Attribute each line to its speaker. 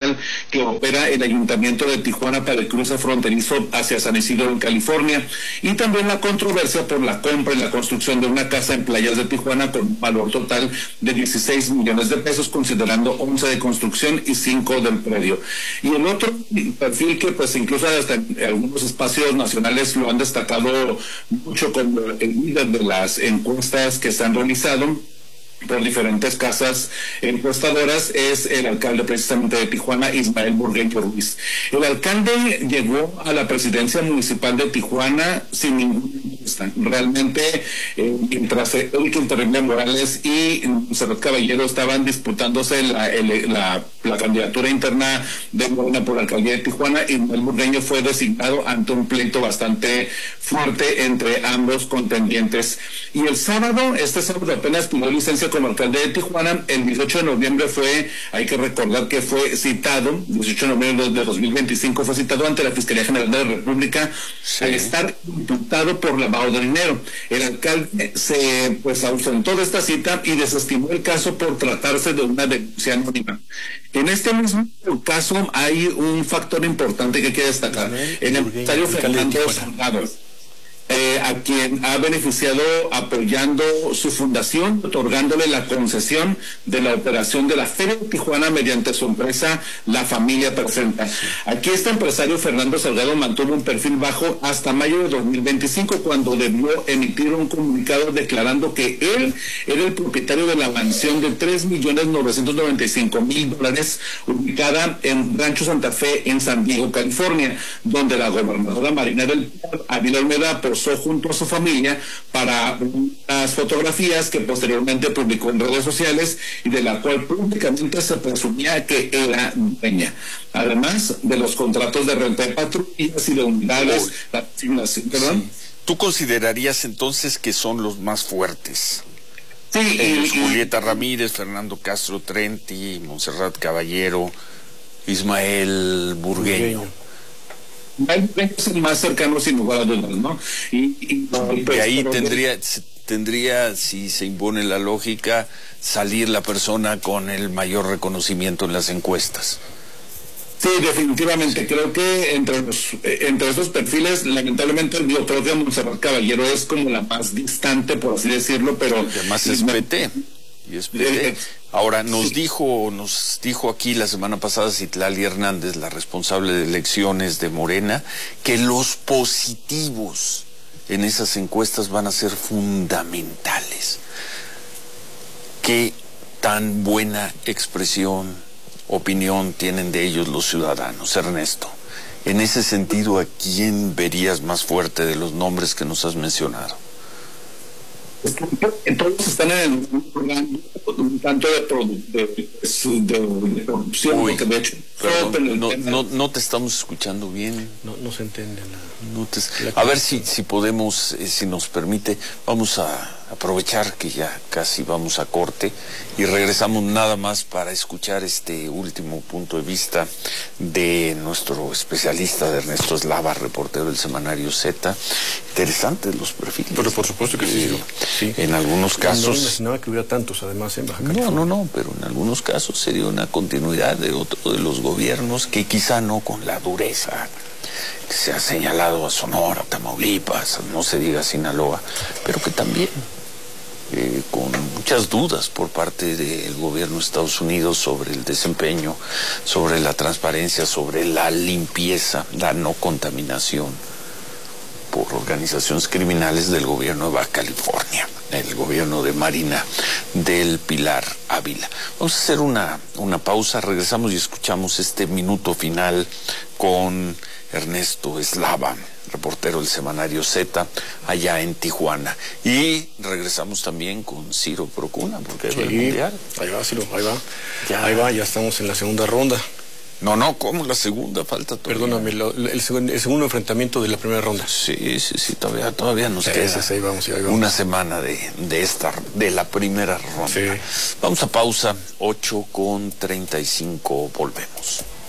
Speaker 1: municipal que opera el Ayuntamiento de Tijuana para el cruce fronterizo hacia San Isidro, en California, y también la controversia por la compra y la construcción de una casa en Playas de Tijuana con un valor total de 16 millones de pesos, considerando 11 de construcción y 5 del predio. Y el otro perfil que pues incluso hasta en algunos espacios nacionales lo han destacado mucho como el líder de las encuestas que se han realizado por diferentes casas encuestadoras, es el alcalde precisamente de Tijuana, Ismael Burgueño Ruiz. El alcalde llegó a la presidencia municipal de Tijuana sin ninguna encuesta. Realmente, mientras Elkin Terrible Morales y Montserrat Caballero estaban disputándose la candidatura interna de Morena por la alcaldía de Tijuana, Ismael Burgueño fue designado ante un pleito bastante fuerte entre ambos contendientes. Y el sábado, este sábado apenas pidió licencia como alcalde de Tijuana. El 18 de noviembre hay que recordar que fue citado, 18 de noviembre de 2025 fue citado ante la Fiscalía General de la República al estar imputado por lavado de dinero. El alcalde se ausentó de esta cita y desestimó el caso por tratarse de una denuncia anónima. En este mismo caso hay un factor importante que hay que destacar. El empresario Fernando Salgado, a quien ha beneficiado apoyando su fundación, otorgándole la concesión de la operación de la Feria de Tijuana mediante su empresa La Familia Presenta. Aquí este empresario Fernando Salgado mantuvo un perfil bajo hasta mayo de 2025, cuando debió emitir un comunicado declarando que él era el propietario de la mansión de $3.995.000 ubicada en Rancho Santa Fe en San Diego, California, donde la gobernadora Marina del Pilar, Ávila Olmeda, posó junto a su familia para unas fotografías que posteriormente publicó en redes sociales y de la cual públicamente se presumía que era dueña, además de los contratos de renta de patrullas y de unidades. ¿Perdón?
Speaker 2: ¿Tú considerarías entonces que son los más fuertes?
Speaker 1: Sí,
Speaker 2: Julieta Ramírez, Fernando Castro Trenti, Montserrat Caballero, Ismael Burgueño.
Speaker 1: Es el más cercano sin lugar a dudas, ¿no? Y
Speaker 2: ahí tendría, si se impone la lógica, salir la persona con el mayor reconocimiento en las encuestas.
Speaker 1: Sí, definitivamente. Creo que entre esos perfiles, lamentablemente, yo creo que Montserrat Caballero es como la más distante, por así decirlo, pero
Speaker 2: además es PT. Ahora, nos dijo aquí la semana pasada Citlali Hernández, la responsable de elecciones de Morena, que los positivos en esas encuestas van a ser fundamentales. ¿Qué tan buena expresión, opinión tienen de ellos los ciudadanos, Ernesto? En ese sentido, ¿a quién verías más fuerte de los nombres que nos has mencionado?
Speaker 1: Todos están en un tanto de corrupción.
Speaker 2: Uy,
Speaker 1: porque de hecho
Speaker 2: no te estamos escuchando bien.
Speaker 3: No se entiende nada.
Speaker 2: A ver si podemos, si nos permite, vamos a aprovechar que ya casi vamos a corte y regresamos nada más para escuchar este último punto de vista de nuestro especialista, de Ernesto Eslava, reportero del semanario Z. Interesantes los perfiles.
Speaker 3: Pero por supuesto que sí.
Speaker 2: En algunos casos...
Speaker 3: No imaginaba que hubiera tantos, además, en Baja California.
Speaker 2: No, pero en algunos casos sería una continuidad de otro de los gobiernos que quizá no con la dureza que se ha señalado a Sonora, Tamaulipas, no se diga Sinaloa, pero que también con muchas dudas por parte del gobierno de Estados Unidos sobre el desempeño, sobre la transparencia, sobre la limpieza, la no contaminación por organizaciones criminales del gobierno de Baja California, el gobierno de Marina del Pilar Ávila. Vamos a hacer una pausa, regresamos y escuchamos este minuto final con Ernesto Eslava, reportero del semanario Z, allá en Tijuana. Y regresamos también con Ciro Procuna, porque es el mundial.
Speaker 3: Ahí va, Ciro, ahí va. Ya estamos en la segunda ronda.
Speaker 2: No, ¿cómo la segunda? Falta todavía.
Speaker 3: Perdóname, el segundo enfrentamiento de la primera ronda.
Speaker 2: Sí, todavía nos queda
Speaker 3: ahí vamos.
Speaker 2: una semana de la primera ronda. Sí. Vamos a pausa, 8:35, volvemos.